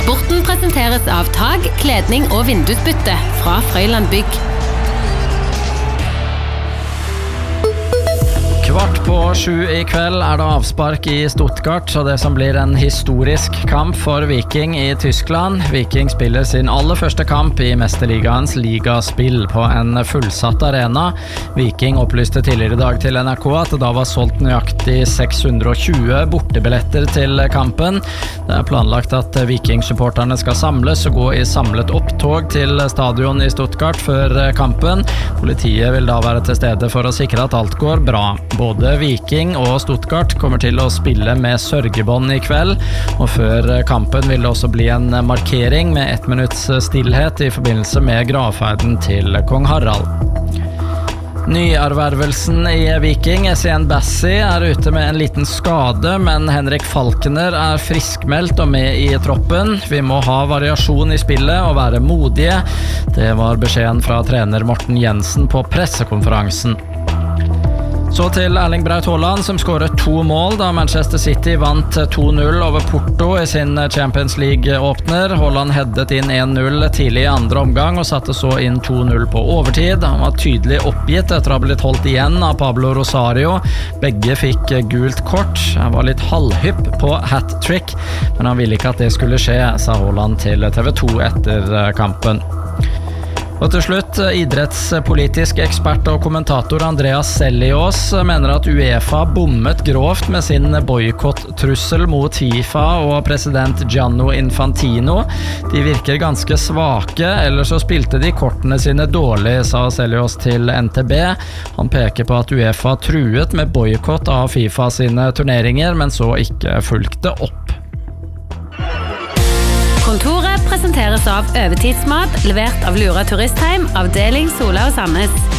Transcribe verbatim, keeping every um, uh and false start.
Sporten presenteres av tag, kledning og vindusbytte fra Frøyland Bygg. Kvart på sju i kveld er det avspark i Stuttgart, så det som blir en historisk kamp for Viking i Tyskland. Viking spiller sin aller første kamp i Mesterligaens ligaspill på en fullsatt arena. Viking opplyste tidligere i dag til N R K at det da var solgt nøyaktig seks hundre og tjue bortebilletter til kampen. Det er planlagt at Viking-supporterne skal samles og gå i samlet opptog til stadion i Stuttgart før kampen. Politiet vil da være til stede for å sikre at alt går bra. Både Viking og Stuttgart kommer til å spille med sørgebånd i kveld, og før kampen vil det også bli en markering med ett minutts stillhet i forbindelse med gravferden til kong Harald. Nyervervelsen i Viking, Essien Bassi, er ute med en liten skade, men Henrik Falkner er friskmeldt og med i troppen. Vi må ha variasjon i spillet og være modige. Det var beskjeden fra trener Morten Jensen på pressekonferansen. Så til Erling Braut Haaland, som skåret to mål da Manchester City vant to null over Porto i sin Champions League-åpner. Haaland headet inn en null tidlig i andre omgang og satte så inn to null på overtid. Han var tydelig oppgitt etter å ha blitt holdt igjen av Pablo Rosario. Begge fikk gult kort. Han var litt halvhypp på hat-trick, men han ville ikke at det skulle skje, sa Haaland til T V to etter kampen. Og til slutt, idrettspolitisk ekspert og kommentator Andreas Selliås mener at UEFA bommet grovt med sin boykott-trussel mot FIFA og president Gianni Infantino. De virker ganske svake, eller så spilte de kortene sine dårlig, sa Selliås til N T B. Han peker på at UEFA truet med boykott av FIFA sine turneringer, men så ikke fulgte opp. Kontoret presenteres av Øvetidsmat, levert av Lura Turistheim, avdeling Sola og Sandnes.